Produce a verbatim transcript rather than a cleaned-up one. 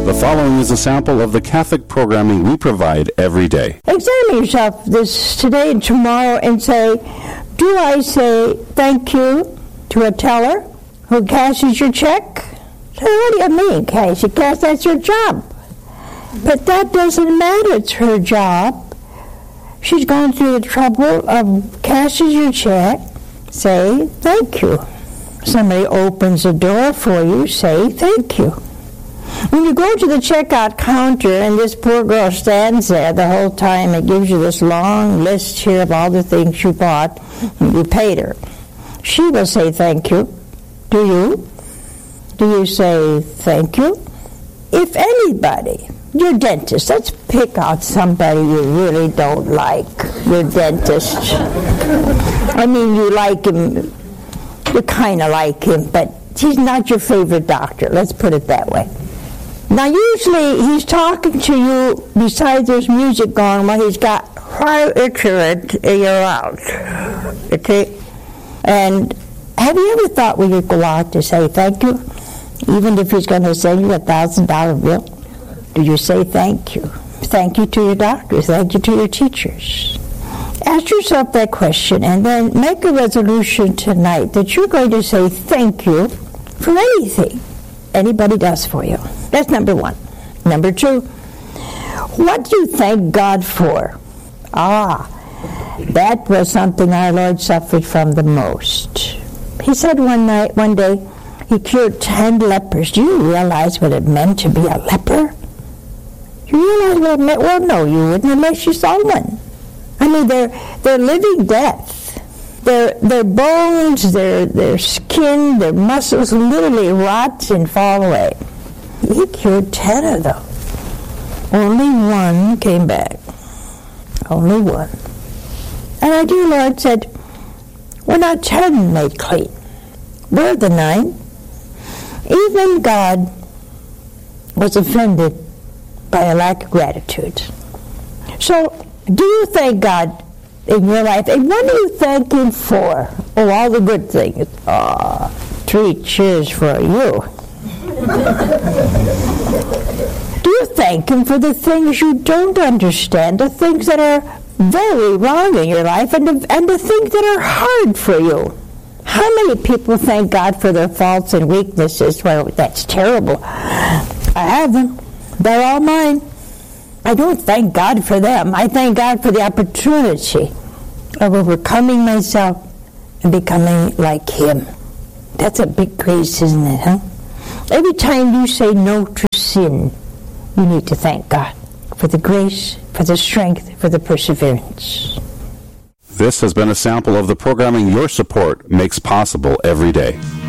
The following is a sample of the Catholic programming we provide every day. Examine yourself this today and tomorrow and say, do I say thank you to a teller who cashes your check? So what do you mean, cash? Cash, that's your job. But that doesn't matter. It's her job. She's gone through the trouble of cashes your check. Say thank you. Somebody opens a door for you, say thank you. When you go to the checkout counter and this poor girl stands there the whole time, it gives you this long list here of all the things you bought, and you paid her. She will say thank you. Do you? Do you say thank you? If anybody, your dentist, let's pick out somebody you really don't like, your dentist. I mean, you like him, you kind of like him, but he's not your favorite doctor. Let's put it that way. Now, usually he's talking to you besides there's music going while he's got high insurance in your mouth. Okay? And have you ever thought we could go out to say thank you? Even if he's going to send you a thousand dollar bill? Do you say thank you? Thank you to your doctors. Thank you to your teachers. Ask yourself that question and then make a resolution tonight that you're going to say thank you for anything anybody does for you. That's number one. Number two, what do you thank God for? Ah, that was something our Lord suffered from the most. He said one night, one day, he cured ten lepers. Do you realize what it meant to be a leper? Do you realize what it meant? Well, no, you wouldn't unless you saw one. I mean, they're they're living death. Their their bones, their their skin, their muscles literally rot and fall away. He cured ten of them. Only one came back. Only one. And our dear Lord said, we're not ten made clean. We're the nine. Even God was offended by a lack of gratitude. So, do you thank God in your life? And what do you thank Him for? Oh, all the good things. Ah, oh, three cheers for you. Do you thank Him for the things you don't understand, the things that are very wrong in your life, and the, and the things that are hard for you? How many people thank God for their faults and weaknesses? Well, that's terrible. I have them. They're all mine. I don't thank God for them. I thank God for the opportunity of overcoming myself and becoming like Him. That's a big grace, isn't it, huh? Every time you say no to sin, you need to thank God for the grace, for the strength, for the perseverance. This has been a sample of the programming your support makes possible every day.